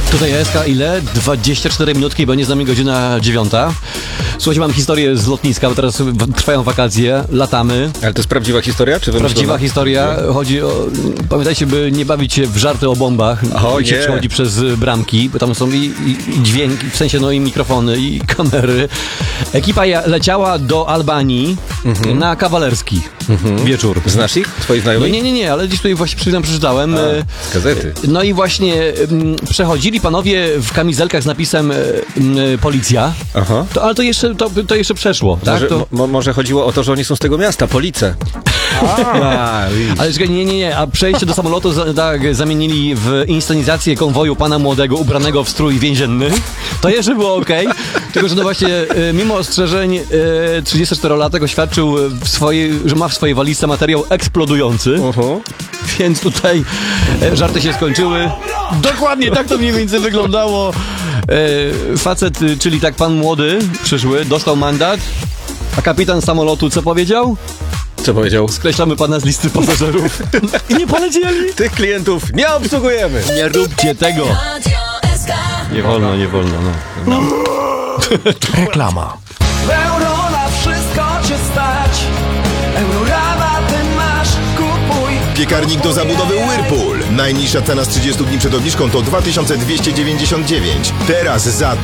Tutaj SK ile? 24 minutki i będzie z nami godzina 9. Słuchajcie, mam historię z lotniska, bo teraz trwają wakacje, latamy. Ale to jest prawdziwa historia, czy wymyślona? Prawdziwa historia. Chodzi o... Pamiętajcie, by nie bawić się w żarty o bombach. O, się przechodzi przez bramki, bo tam są i dźwięki, w sensie i mikrofony, i kamery. Ekipa leciała do Albanii na kawalerski wieczór. Znasz ich? Twoi znajomi? No nie, ale gdzieś tutaj właśnie przeczytałem. Z gazety. No i właśnie przechodzili panowie w kamizelkach z napisem policja. Aha. Ale to jeszcze przeszło, tak? Może chodziło o to, że oni są z tego miasta, Police. Ale czekaj, nie. A przejście do samolotu zamienili w inscenizację konwoju pana młodego ubranego w strój więzienny. To jeszcze było okej. Tylko, że no właśnie mimo ostrzeżeń 34-latek oświadczył że ma w swojej walizce materiał eksplodujący. Więc tutaj żarty się skończyły. Dokładnie tak to mniej więcej wyglądało. Facet, czyli tak pan młody przyszły, dostał mandat. A kapitan samolotu co powiedział? Co powiedział? Skreślamy pana z listy pasażerów. I nie polecieli. Tych klientów nie obsługujemy. Nie róbcie tego. Nie wolno. No. Reklama. Euro na wszystko cię stać. Eurorabaty masz, kupuj. Piekarnik do zabudowy Whirlpool. Najniższa cena z 30 dni przed obniżką to 2299. Teraz za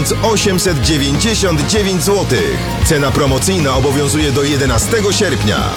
1899 zł. Cena promocyjna obowiązuje do 11 sierpnia.